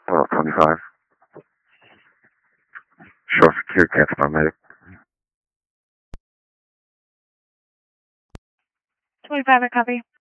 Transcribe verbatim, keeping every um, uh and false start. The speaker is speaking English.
Well, twenty-five. Short for Q, catch my medic. twenty-five, I copy.